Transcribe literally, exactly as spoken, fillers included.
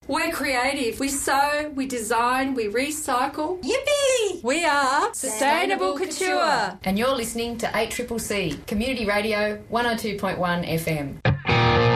We're creative. We sew, we design, we recycle. Yippee! We are Sustainable, Sustainable Couture. And you're listening to eight C C C, Community Radio one oh two point one F M.